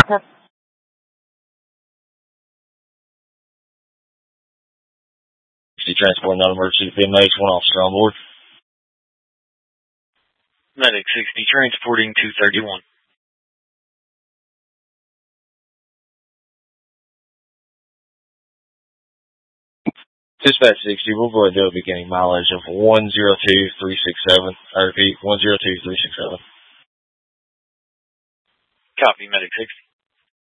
Okay. Transport, non-emergency, PMH, one officer on board. Medic 60, transporting 231. Dispatch 60, we'll go ahead and do a beginning mileage of 102,367. I repeat, 102,367. Copy, Medic 60.